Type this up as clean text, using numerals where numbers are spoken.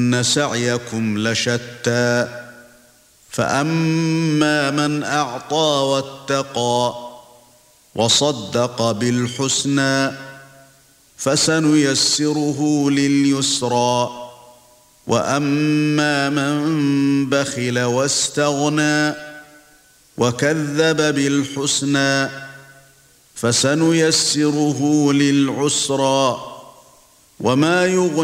إن سعيكم لشتى فأما من أعطى واتقى وصدق بالحسنى فسنيسره لليسرى وأما من بخل واستغنى وكذب بالحسنى فسنيسره للعسرى وما يغني